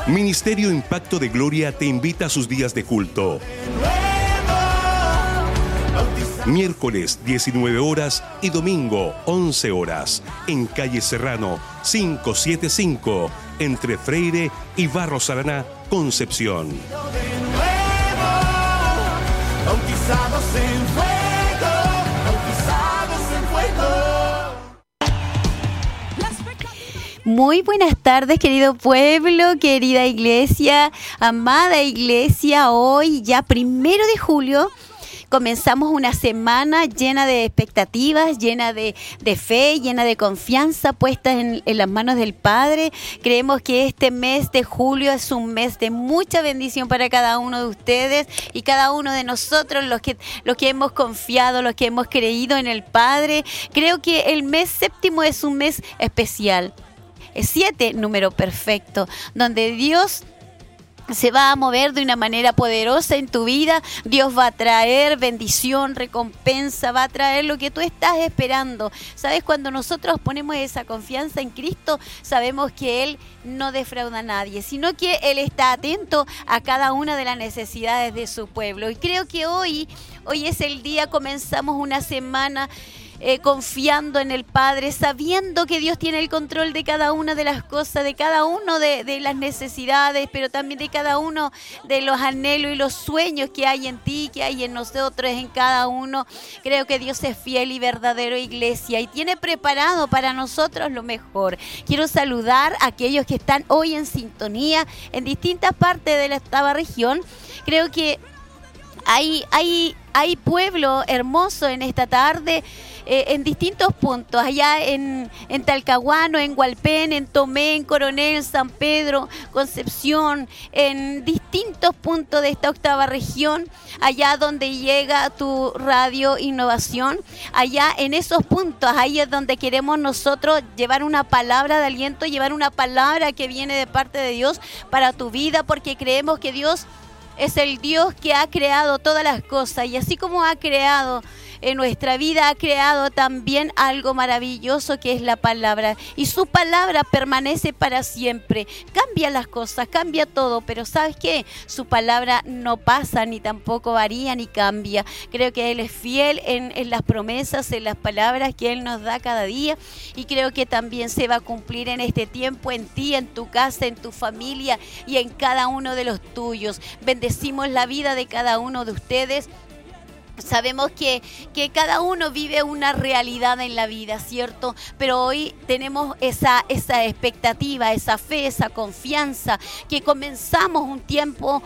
Ministerio Impacto de Gloria te invita a sus días de culto. Miércoles 19 horas y domingo 11 horas en calle Serrano 575 entre Freire y Barros Araná, Concepción. Muy buenas tardes, querido pueblo, querida iglesia, amada iglesia. Hoy, ya 1 de julio, comenzamos una semana llena de expectativas, llena de fe, llena de confianza puesta en las manos del Padre. Creemos que este mes de julio es un mes de mucha bendición para cada uno de ustedes y cada uno de nosotros, los que hemos confiado, los que hemos creído en el Padre. Creo que el mes séptimo es un mes especial. 7, número perfecto, donde Dios se va a mover de una manera poderosa en tu vida. Dios va a traer bendición, recompensa, va a traer lo que tú estás esperando. ¿Sabes? Cuando nosotros ponemos esa confianza en Cristo, sabemos que Él no defrauda a nadie, sino que Él está atento a cada una de las necesidades de su pueblo. Y creo que hoy es el día, comenzamos una semana confiando en el Padre, sabiendo que Dios tiene el control de cada una de las cosas, de cada uno de las necesidades, pero también de cada uno de los anhelos y los sueños que hay en ti, que hay en nosotros, en cada uno. Creo que Dios es fiel y verdadero, iglesia, y tiene preparado para nosotros lo mejor. Quiero saludar a aquellos que están hoy en sintonía en distintas partes de esta región. Creo que hay pueblo hermoso en esta tarde, en distintos puntos, allá en Talcahuano, en Hualpén, en Tomé, en Coronel, en San Pedro, Concepción, en distintos puntos de esta octava región, allá donde llega tu radio Innovación, allá en esos puntos, ahí es donde queremos nosotros llevar una palabra de aliento, llevar una palabra que viene de parte de Dios para tu vida, porque creemos que Dios es el Dios que ha creado todas las cosas, y así como ha creado en nuestra vida, ha creado también algo maravilloso que es la palabra, y su palabra permanece para siempre. Cambia las cosas, cambia todo, pero ¿sabes qué? Su palabra no pasa, ni tampoco varía, ni cambia. Creo que Él es fiel en las promesas, en las palabras que Él nos da cada día, y creo que también se va a cumplir en este tiempo en ti, en tu casa, en tu familia y en cada uno de los tuyos. Bendecimos la vida de cada uno de ustedes. Sabemos que cada uno vive una realidad en la vida, ¿cierto? Pero hoy tenemos esa expectativa, esa fe, esa confianza, que comenzamos un tiempo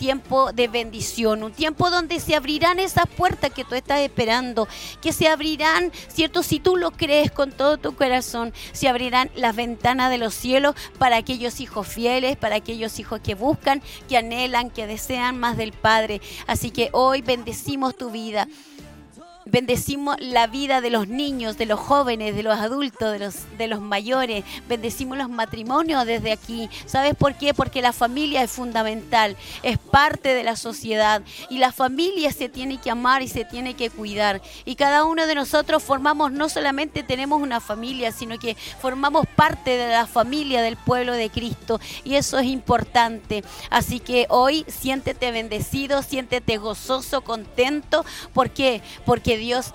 de bendición, un tiempo donde se abrirán esas puertas que tú estás esperando, que se abrirán, ¿cierto? Si tú lo crees con todo tu corazón, se abrirán las ventanas de los cielos para aquellos hijos fieles, para aquellos hijos que buscan, que anhelan, que desean más del Padre. Así que hoy bendecimos tu vida. Bendecimos la vida de los niños, de los jóvenes, de los adultos, de los mayores. Bendecimos los matrimonios desde aquí. ¿Sabes por qué? Porque la familia es fundamental, es parte de la sociedad, y la familia se tiene que amar y se tiene que cuidar. Y cada uno de nosotros no solamente tenemos una familia, sino que formamos parte de la familia del pueblo de Cristo, y eso es importante. Así que hoy siéntete bendecido, siéntete gozoso, contento. ¿Por qué? Porque Dios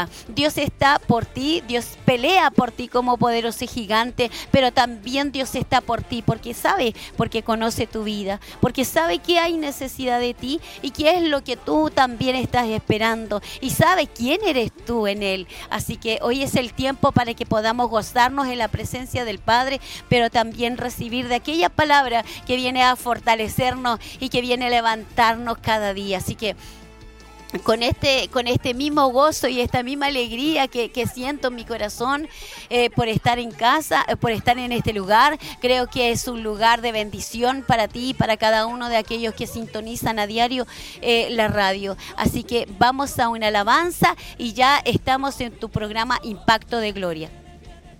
está por ti, Dios pelea por ti como poderoso gigante, pero también Dios está por ti, porque conoce tu vida, porque sabe que hay necesidad de ti y qué es lo que tú también estás esperando, y sabe quién eres tú en Él. Así que hoy es el tiempo para que podamos gozarnos en la presencia del Padre, pero también recibir de aquella palabra que viene a fortalecernos y que viene a levantarnos cada día. Así que con este mismo gozo y esta misma alegría que siento en mi corazón por estar en casa, por estar en este lugar, creo que es un lugar de bendición para ti y para cada uno de aquellos que sintonizan a diario la radio. Así que vamos a una alabanza y ya estamos en tu programa Impacto de Gloria.